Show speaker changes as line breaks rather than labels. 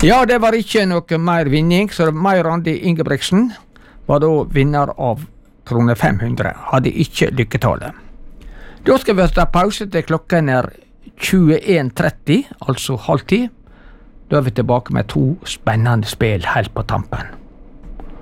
Ja, det var ikke noe mer vinning, så Mai Randi Ingebrigtsen var da vinner av kroner 500. Hadde ikke lykketallet. Da skal vi ta pause til klokken 21:30, altså halv 10. Da er vi tilbake med 2 spennende spill helt på tampen.